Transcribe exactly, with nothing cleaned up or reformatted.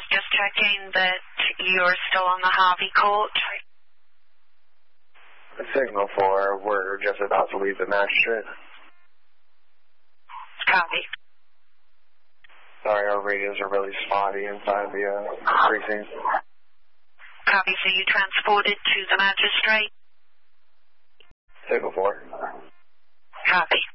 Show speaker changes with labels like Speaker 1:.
Speaker 1: just checking that you're still on the Harvey Court.
Speaker 2: Signal four, we're just about to leave the magistrate.
Speaker 1: Copy.
Speaker 2: Sorry, our radios are really spotty inside the uh, precinct.
Speaker 1: Copy, so you transported to the magistrate?
Speaker 2: Signal four.
Speaker 1: Copy.